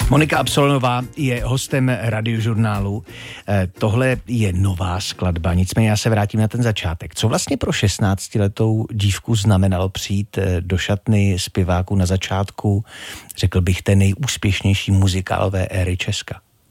Monika Absolonová je hostem Radiožurnálu. Tohle je nová skladba, nicméně já se vrátím na ten začátek. Co vlastně pro 16letou dívku znamenalo přijít do šatny zpěváků na začátku, řekl bych, té nejúspěšnější muzikálové éry Česka?